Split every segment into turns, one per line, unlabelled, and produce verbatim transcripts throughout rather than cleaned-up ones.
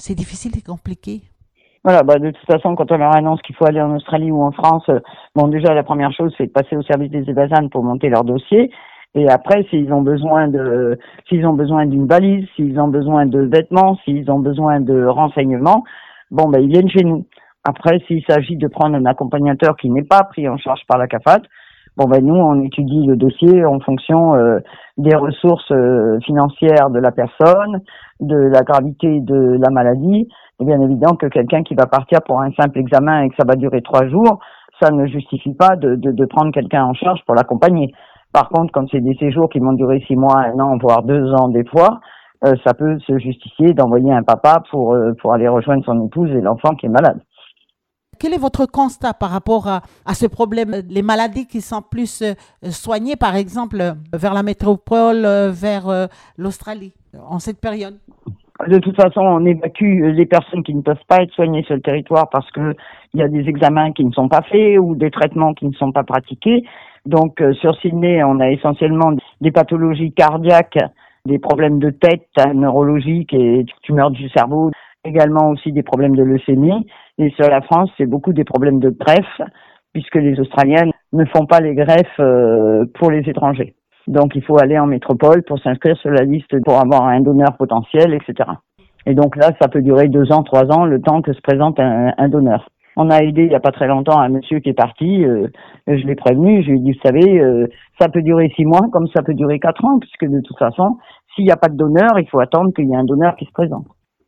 c'est difficile et compliqué.
Voilà, bah de toute façon, quand on leur annonce qu'il faut aller en Australie ou en France, euh, bon déjà la première chose c'est de passer au service des Ebasan pour monter leur dossier. Et après, s'ils ont besoin de, s'ils ont besoin d'une valise, s'ils ont besoin de vêtements, s'ils ont besoin de renseignements, bon ben ils viennent chez nous. Après, s'il s'agit de prendre un accompagnateur qui n'est pas pris en charge par la CAFAT, bon ben nous on étudie le dossier en fonction euh, des ressources euh, financières de la personne, de la gravité de la maladie. C'est bien évident que quelqu'un qui va partir pour un simple examen et que ça va durer trois jours, ça ne justifie pas de, de, de prendre quelqu'un en charge pour l'accompagner. Par contre, comme c'est des séjours qui vont durer six mois, un an, voire deux ans des fois, euh, ça peut se justifier d'envoyer un papa pour euh, pour aller rejoindre son épouse et l'enfant qui est malade.
Quel est votre constat par rapport à, à ce problème, les maladies qui sont plus euh, soignées, par exemple, euh, vers la métropole, euh, vers euh, l'Australie, en cette période?
De toute façon, on évacue les personnes qui ne peuvent pas être soignées sur le territoire parce que il y a des examens qui ne sont pas faits ou des traitements qui ne sont pas pratiqués. Donc, euh, sur Sydney, on a essentiellement des pathologies cardiaques, des problèmes de tête, hein, neurologiques et tumeurs du cerveau, également aussi des problèmes de leucémie. Et sur la France, c'est beaucoup des problèmes de greffe, puisque les Australiens ne font pas les greffes euh, pour les étrangers. Donc, il faut aller en métropole pour s'inscrire sur la liste pour avoir un donneur potentiel, et cetera. Et donc là, ça peut durer deux ans, trois ans, le temps que se présente un, un donneur. On a aidé il n'y a pas très longtemps un monsieur qui est parti, euh, je l'ai prévenu, je lui ai dit, vous savez, euh, ça peut durer six mois comme ça peut durer quatre ans, puisque de toute façon, s'il n'y a pas de donneur, il faut attendre qu'il y ait un donneur qui se présente.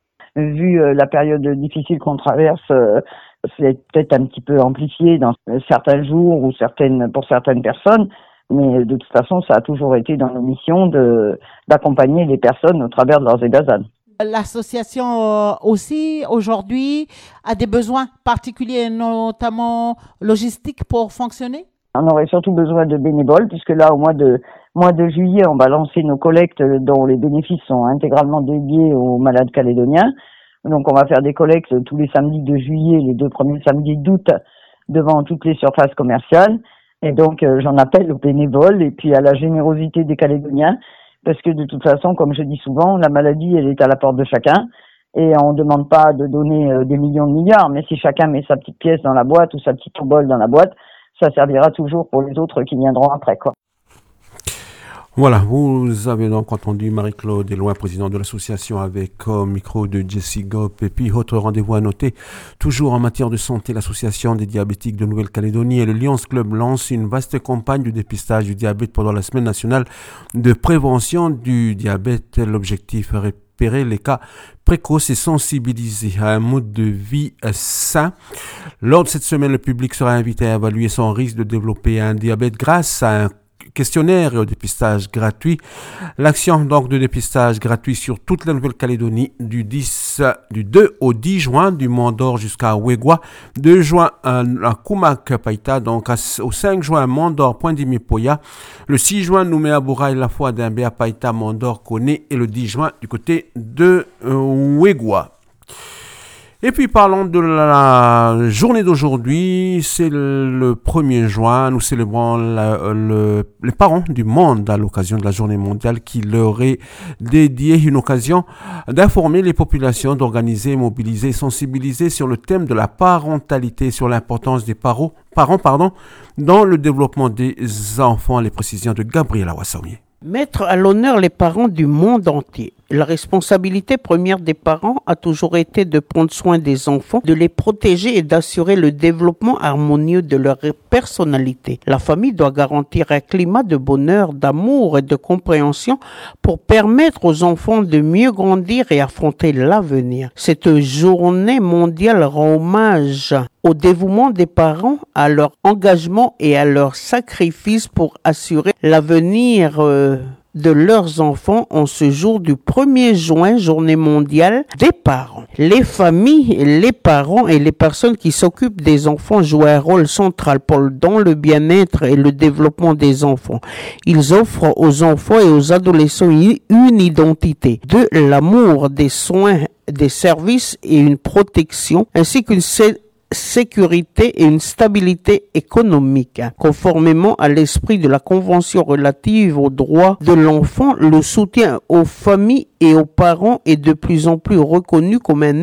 Vu euh, la période difficile qu'on traverse, euh, c'est peut-être un petit peu amplifié dans certains jours ou certaines pour certaines personnes, mais de toute façon, ça a toujours été dans nos missions de d'accompagner les personnes au travers de leurs Ebasan.
L'association euh, aussi, aujourd'hui, a des besoins particuliers, notamment logistiques, pour fonctionner?
On aurait surtout besoin de bénévoles, puisque là, au mois de mois de juillet, on va lancer nos collectes dont les bénéfices sont intégralement dédiés aux malades calédoniens. Donc, on va faire des collectes tous les samedis de juillet, les deux premiers samedis d'août, devant toutes les surfaces commerciales. Et donc, euh, j'en appelle aux bénévoles et puis à la générosité des Calédoniens, parce que de toute façon, comme je dis souvent, la maladie, elle est à la porte de chacun. Et on ne demande pas de donner euh, des millions de milliards, mais si chacun met sa petite pièce dans la boîte ou sa petite bol dans la boîte, ça servira toujours pour les autres qui viendront après, quoi.
Voilà, vous avez donc entendu Marie-Claude Desloin, présidente de l'association, avec au micro de Jessie Gop. Et puis, autre rendez-vous à noter, toujours en matière de santé, l'association des diabétiques de Nouvelle-Calédonie et le Lions Club lance une vaste campagne de dépistage du diabète pendant la semaine nationale de prévention du diabète. L'objectif, repérer les cas précoces et sensibiliser à un mode de vie sain. Lors de cette semaine, le public sera invité à évaluer son risque de développer un diabète grâce à un questionnaire et au dépistage gratuit. L'action donc de dépistage gratuit sur toute la Nouvelle-Calédonie du dix, du deux au dix juin, du Mont d'Or jusqu'à Wegwa, deux juin à Kumak Paita, donc au cinq juin Mont d'Or Point Dimipoya, le six juin Nouméa Bouraï La Foi d'Imbéa Paita Mont d'Or Koné et le dix juin du côté de euh, Wegwa. Et puis parlons de la journée d'aujourd'hui, c'est le premier juin, nous célébrons la, le, les parents du monde à l'occasion de la journée mondiale qui leur est dédiée, une occasion d'informer les populations, d'organiser, mobiliser, sensibiliser sur le thème de la parentalité, sur l'importance des parents, parents pardon, dans le développement des enfants, les précisions de Gabriela Wassaumier.
Mettre à l'honneur les parents du monde entier. La responsabilité première des parents a toujours été de prendre soin des enfants, de les protéger et d'assurer le développement harmonieux de leur personnalité. La famille doit garantir un climat de bonheur, d'amour et de compréhension pour permettre aux enfants de mieux grandir et affronter l'avenir. Cette journée mondiale rend hommage au dévouement des parents, à leur engagement et à leur sacrifice pour assurer l'avenir euh, de leurs enfants en ce jour du premier juin, journée mondiale des parents. Les familles, les parents et les personnes qui s'occupent des enfants jouent un rôle central dans le bien-être et le développement des enfants. Ils offrent aux enfants et aux adolescents une identité, de l'amour, des soins, des services et une protection, ainsi qu'une sécurité et une stabilité économique. Conformément à l'esprit de la Convention relative aux droits de l'enfant, le soutien aux familles et aux parents est de plus en plus reconnu comme un